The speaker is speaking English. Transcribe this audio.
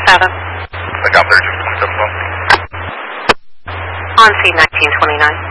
7. Look out there, just 2712. On C 1929.